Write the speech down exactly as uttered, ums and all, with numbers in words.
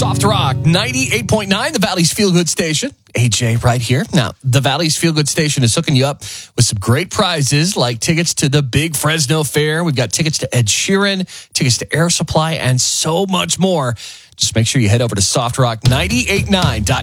Soft Rock ninety-eight point nine, the Valley's Feel Good Station. A J right here. Now, the Valley's Feel Good Station is hooking you up with some great prizes like tickets to the big Fresno Fair. We've got tickets to Ed Sheeran, tickets to Air Supply, and so much more. Just make sure you head over to soft rock nine eight nine dot